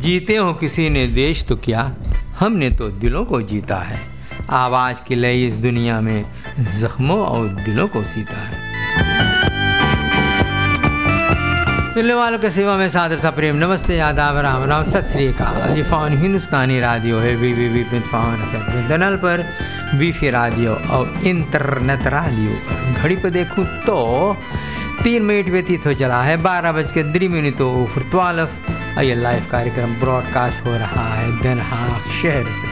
जीते हो किसी ने देश तो क्या, हमने तो दिलों को जीता है। आवाज़ की लय इस दुनिया में जख्मों और दिलों को सीता है। सुनने वालों के सेवा में सादर सा प्रेम, नमस्ते, आदाब, राम राम, सत श्री अकाल। ये फ़ोन हिंदुस्तानी रेडियो है दनल पर, बीफी रेडियो और इंटरनेट रेडियो पर। घड़ी पर देखूँ तो 3 मिनट व्यतीत हो चला है, 12:03 ये लाइव कार्यक्रम ब्रॉडकास्ट हो रहा है दिन हाग शहर से।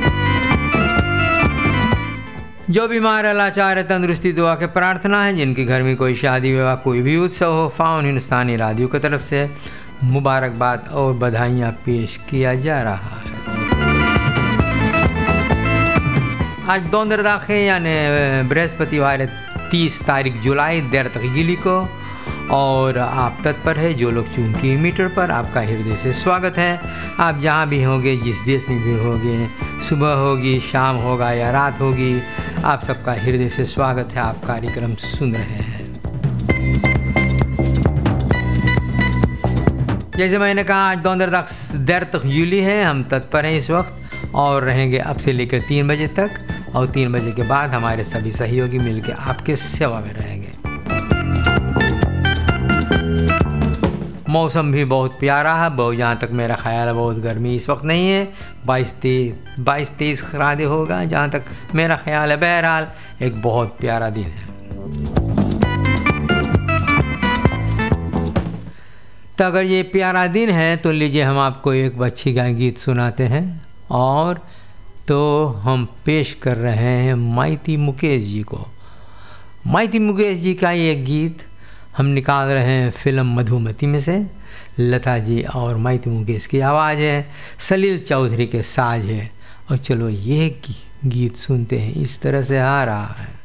जो बीमार है, लाचार है, तंदुरुस्ती दुआ के प्रार्थना है। जिनके घर में कोई शादी विवाह, कोई भी उत्सव हो, फ़ोन हिंदुस्तानी रेडियो की तरफ से मुबारकबाद और बधाइयाँ पेश किया जा रहा है। आज दोंदरदाखे यानी बृहस्पतिवार 30 तारीख जुलाई देरतगीली को, और आप तत्पर है जो लोग चूंकि मीटर पर, आपका हृदय से स्वागत है। आप जहाँ भी होंगे, जिस देश में भी होंगे, सुबह होगी, शाम होगा या रात होगी, आप सबका हृदय से स्वागत है। आप कार्यक्रम सुन रहे हैं। जैसे मैंने कहा, आज देरतगीली है, हम तत्पर हैं इस वक्त और रहेंगे अब से लेकर 3 बजे तक, और 3 बजे के बाद हमारे सभी सहयोगी मिलकर आपके सेवा में रहेंगे। मौसम भी बहुत प्यारा है, बहुत, जहाँ तक मेरा ख्याल है बहुत गर्मी इस वक्त नहीं है। 22-23 ग्राद होगा जहाँ तक मेरा ख्याल है। बहरहाल एक बहुत प्यारा दिन है। तो अगर ये प्यारा दिन है तो लीजिए हम आपको एक बच्ची का गीत सुनाते हैं, और तो हम पेश कर रहे हैं माइती मुकेश जी को। माइती मुकेश जी का ये गीत हम निकाल रहे हैं फिल्म मधुमती में से। लता जी और माइती मुकेश की आवाज़ है, सलील चौधरी के साज है। और चलो ये गीत सुनते हैं। इस तरह से आ रहा है।